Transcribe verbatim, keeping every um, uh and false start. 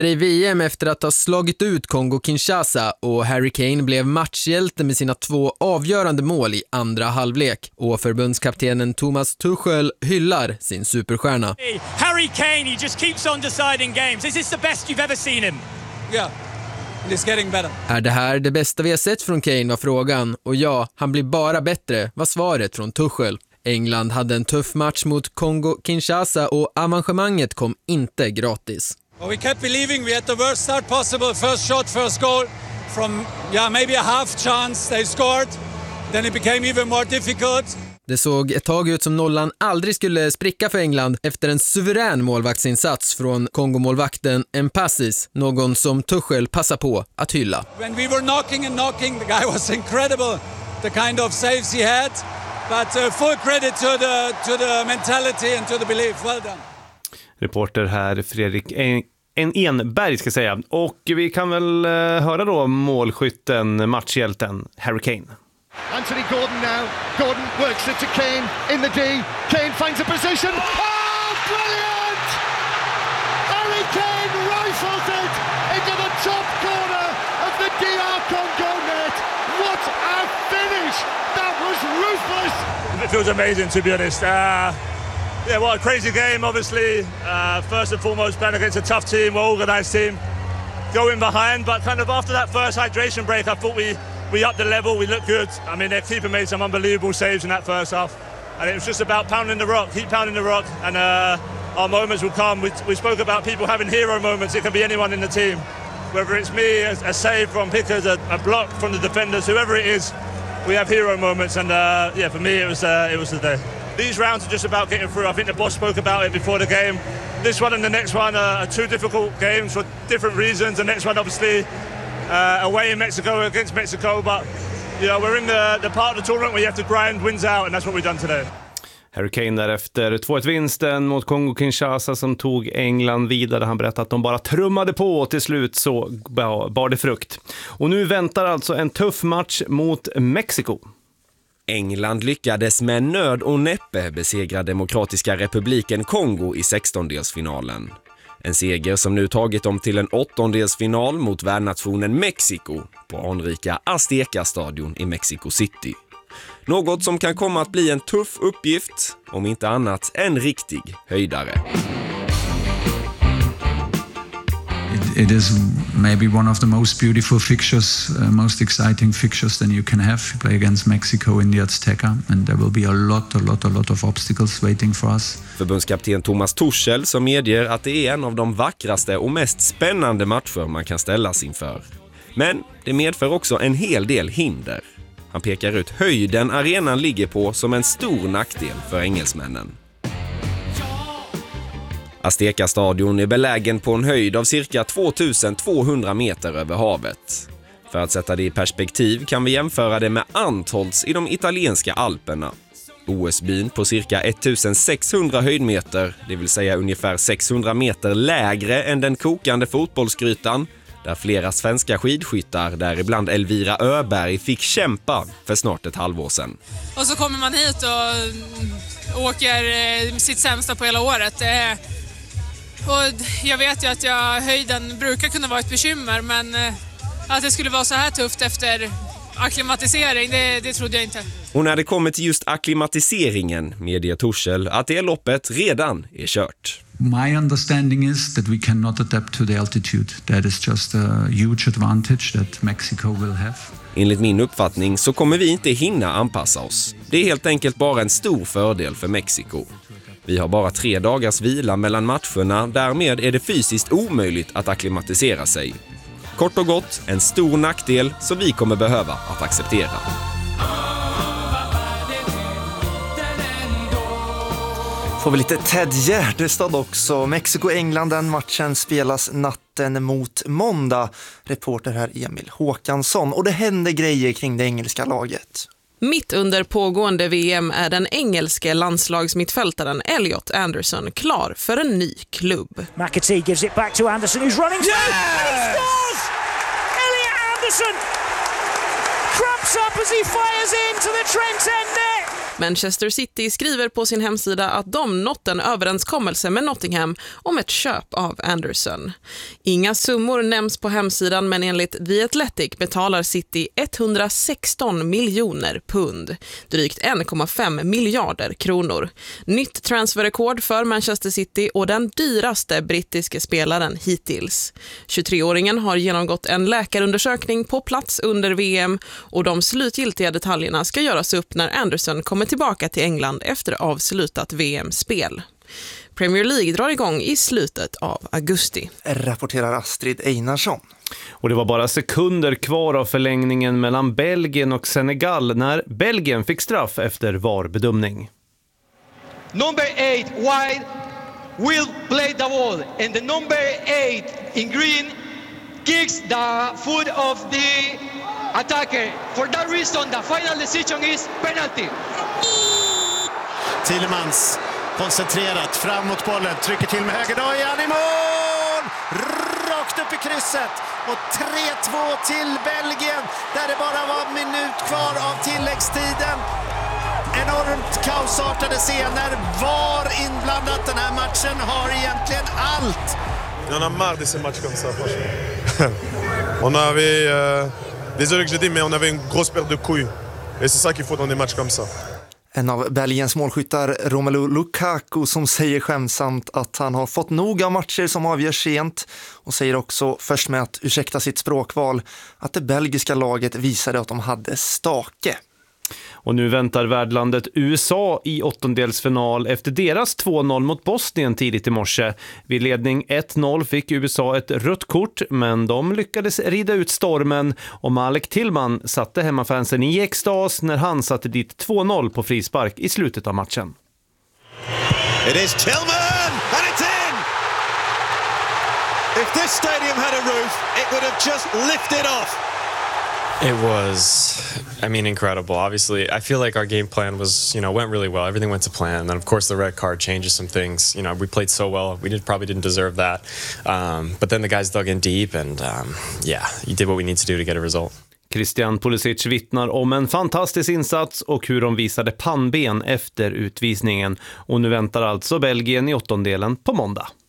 I V M efter att ha slagit ut Kongo-Kinshasa, och Harry Kane blev matchhjälte med sina två avgörande mål i andra halvlek. Och förbundskaptenen Thomas Tuchel hyllar sin superstjärna. Harry Kane, he just keeps on deciding games. Is this the best you've ever seen him? Yeah. It's getting better. Är det här det bästa vi har sett från Kane, var frågan. Och ja, han blir bara bättre, var svaret från Tuchel. England hade en tuff match mot Kongo-Kinshasa och avancemanget kom inte gratis. Well, we kept believing. We had the worst start possible. First shot, first goal. From, yeah, maybe a half chance they scored. Then it became even more difficult. Det såg ett tag ut som nollan aldrig skulle spricka för England efter en suverän målvaktsinsats från Kongo-målvakten Mpassis, någon som Tuchel passar på att hylla. When we were knocking and knocking, the guy was incredible. The kind of saves he had. But uh, full credit to the, to the mentality and to the belief. Well done. Reporter här Fredrik en, en Enberg ska säga. Och vi kan väl uh, höra då målskytten, matchhjälten Harry Kane. Anthony Gordon now. Gordon works it to Kane in the D. Kane finds a position. Oh, brilliant! Harry Kane rifles it into the top corner of the D R Congo net. What a finish! That was ruthless! It feels amazing, to be honest. Uh, yeah, what a crazy game, obviously. Uh, first and foremost, playing against a tough team, well-organised team. Going behind, but kind of after that first hydration break, I thought we... We upped the level, we looked good. I mean, their keeper made some unbelievable saves in that first half. And it was just about pounding the rock, keep pounding the rock, and uh, our moments will come. We, we spoke about people having hero moments. It can be anyone in the team. Whether it's me, a, a save from Pickers, a, a block from the defenders, whoever it is, we have hero moments. And uh, yeah, for me, it was, uh, it was the day. These rounds are just about getting through. I think the boss spoke about it before the game. This one and the next one are, are two difficult games for different reasons. The next one, obviously, Uh, away in Mexico against Mexico, but you know, we're in the, the part of the tournament where you have to grind wins out, and that's what we've done today. Harry Kane därefter två ett-vinsten mot Kongo-Kinshasa som tog England vidare. Han berättade att de bara trummade på och till slut så bar det frukt. Och nu väntar alltså en tuff match mot Mexiko. England lyckades med nöd och näppe besegra Demokratiska republiken Kongo i sextondelsfinalen. En seger som nu tagit dem till en åttondelsfinal mot värdnationen Mexiko på anrika Azteca-stadion i Mexico City. Något som kan komma att bli en tuff uppgift, om inte annat en riktig höjdare. It, it is maybe one of the most beautiful fixtures, uh, most exciting fixtures than you can have. You play against Mexico in the Azteca, and there will be a lot, a lot, a lot of obstacles waiting for us. Förbundskapten Thomas Tuchel som medger att det är en av de vackraste och mest spännande matcher man kan ställas inför. Men det medför också en hel del hinder. Han pekar ut höjden arenan ligger på som en stor nackdel för engelsmännen. Azteca-stadion är belägen på en höjd av cirka tvåtusentvåhundra meter över havet. För att sätta det i perspektiv kan vi jämföra det med Antholz i de italienska Alperna. O S-byn på cirka ettusensexhundra höjdmeter, det vill säga ungefär sexhundra meter lägre än den kokande fotbollsgrytan, där flera svenska skidskyttar, däribland Elvira Öberg, fick kämpa för snart ett halvår sedan. Och så kommer man hit och åker sitt sämsta på hela året. Och jag vet ju att jag, höjden brukar kunna vara ett bekymmer, men att det skulle vara så här tufft efter akklimatisering, det, det trodde jag inte. Och när det kommer till just akklimatiseringen medger Tuchel att det loppet redan är kört. My understanding is that we cannot adapt to the altitude. That is just a huge advantage that Mexico will have. Enligt min uppfattning så kommer vi inte hinna anpassa oss. Det är helt enkelt bara en stor fördel för Mexiko. Vi har bara tre dagars vila mellan matcherna, därmed är det fysiskt omöjligt att akklimatisera sig. Kort och gott, en stor nackdel som vi kommer behöva att acceptera. Får vi lite Ted Gärdestad också. Mexiko-England, den matchen spelas natten mot måndag. Reporter här Emil Håkansson. Och det händer grejer kring det engelska laget. Mitt under pågående V M är den engelske landslagsmittfältaren Elliot Anderson klar för en ny klubb. McAtee gives it back to Anderson who's running through. Yes! And he scores! Elliot Anderson cramps up as he fires into the Trent End net. Manchester City skriver på sin hemsida att de nått en överenskommelse med Nottingham om ett köp av Anderson. Inga summor nämns på hemsidan, men enligt The Athletic betalar City etthundrasexton miljoner pund, drygt en komma fem miljarder kronor. Nytt transferrekord för Manchester City och den dyraste brittiska spelaren hittills. tjugotreåringen har genomgått en läkarundersökning på plats under V M och de slutgiltiga detaljerna ska göras upp när Anderson kommer tillbaka till England efter avslutat V M-spel. Premier League drar igång i slutet av augusti. Rapporterar Astrid Einarsson. Och det var bara sekunder kvar av förlängningen mellan Belgien och Senegal när Belgien fick straff efter V A R-bedömning. Number eight wide will play the ball, and the number eight in green kicks the foot of the attacker. For that reason, the final decision is penalty. Thielemans koncentrerat fram mot bollen, trycker till med höger, då är han i mål! Rakt upp i krysset och tre två till Belgien där det bara var en minut kvar av tilläggstiden. Enormt kaosartade scener, var inblandat den här matchen, har egentligen allt. On a marre de ces matchs comme ça, franchement. On avait, euh, désolé que je dis, mais on avait une grosse perte de couilles. Et c'est ça qu'il faut dans des matchs comme ça. En av Belgiens målskyttar, Romelu Lukaku, som säger skämsamt att han har fått nog av matcher som avgörs sent och säger också, först med att ursäkta sitt språkval, att det belgiska laget visade att de hade stake. Och nu väntar värdlandet U S A i åttondelsfinal efter deras två noll mot Bosnien tidigt i morse. Vid ledning ett noll fick U S A ett rött kort, men de lyckades rida ut stormen och Malik Tillman satte hemmafansen i extas när han satte dit två noll på frispark i slutet av matchen. It is Tillman and it's in! If this stadium had a roof, it would have just lifted off. It was, I mean, incredible. Obviously, I feel like our game plan was, you know, went really well. Everything went to plan. And then, of course, the red card changes some things. You know, we played so well. We did probably didn't deserve that. Um, but then the guys dug in deep and, um, yeah, you did what we need to do to get a result. Christian Pulisic vittnar om en fantastisk insats och hur de visade pannben efter utvisningen. Och nu väntar alltså Belgien i åttondelen på måndag.